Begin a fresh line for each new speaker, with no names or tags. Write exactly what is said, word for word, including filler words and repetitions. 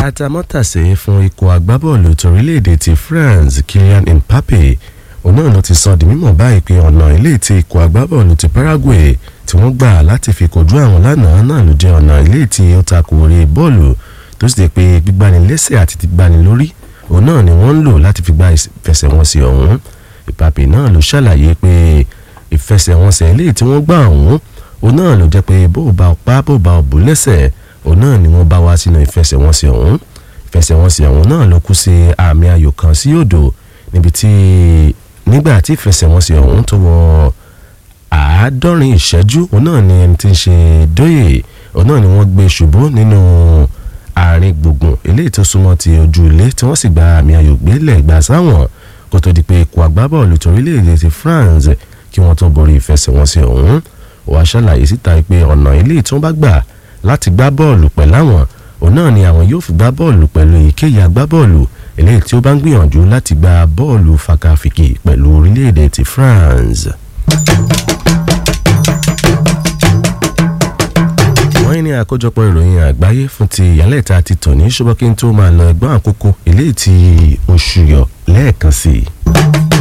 atamátàsé fún ikọ̀ agbábọ́ọ̀lù torílẹ̀-èdè ti France Kylian Mbappe òun náà ló ti sọ di mímọ̀ báyìí pé ọ̀nà ilé tí ikọ̀ agbábọ́ọ̀lù ti Paraguay tí wọ́n gbà láti fi kojú àwọn lánàá náà ló jẹ́ ọ̀nà ilé tí ó takò orí bọ́ọ̀lù tó sì jẹ́ pé gbígbanilẹ́sẹ̀ àti ti gbanilórí òun náà ni wọ́n ń lò láti fi gba ìfẹsẹ̀wọnsẹ̀ ọ̀hún. Mbappe náà ló ṣàlàyé pé ìfẹsẹ̀wọnsẹ̀ ilé tí wọ́n gbà ọ̀hún òun náà ló jẹ́ pé bó bá ọ̀pá bó bá ọ̀bù lẹ́sẹ̀ òun náà ni wọ́n bá wá sínú ìfẹsẹ̀wọnsẹ̀ ọ̀hún. ìfẹsẹ̀wọnsẹ̀ ọ̀hún náà ló kú sí àmì ayò kan sí òdo níbi tí nígbà tí ìfẹsẹ̀wọnsẹ̀ ọ̀hún tó wọ àádọ́rin ìṣẹ́jú òun náà ni ẹni tí ń ṣe dóyè òun náà ni wọ́n gbé ṣubú nínú àárín gbùngbùn eléyìí tó súnmọ́ ti ojú ilé tí wọ́n sì gba àmì ayò gbélẹ̀ gbà sáwọn kó tó di pé ikọ̀ agbábọ́ọ̀lù torílẹ̀-èdè ti France kí wọ́n tó borí ìfẹsẹ̀wọnsẹ̀ ọ̀hún. ó wá ṣàlàyé síta pé ọ̀nà eléyìí tí wọ́n bá gbà láti gbá bọ́ọ̀lù pẹ̀lú àwọn òun náà ni àwọn yóò fi gbá bọ́ọ̀lù pẹ̀lú èyíkéyìí agbábọ́ọ̀lù eléyìí tí ó bá ń gbìyànjú láti gba bọ́ọ̀lù fakafiki pẹ̀lú orílẹ̀-èdè ti France. wọ́n ní àkójọpọ̀ ìròyìn àgbáyé fún ti ìyálẹ̀ta ti tòní ṣùgbọ́n kí n tó máa lọ ẹgbọ́n àkókò eléyìí tí oṣù yọ lẹ́ẹ̀kan sí i.